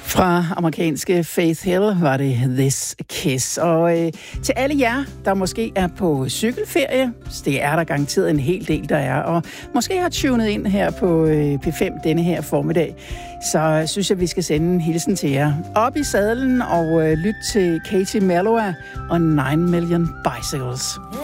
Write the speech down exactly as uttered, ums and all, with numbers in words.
Fra amerikanske Faith Hill var det This Kiss. Og øh, til alle jer, der måske er på cykelferie, det er der garanteret en hel del, der er, og måske har tunet ind her på øh, P fem denne her formiddag, så synes jeg, vi skal sende en hilsen til jer. Op i sadlen og øh, lyt til Katie Melua og nine million Bicycles.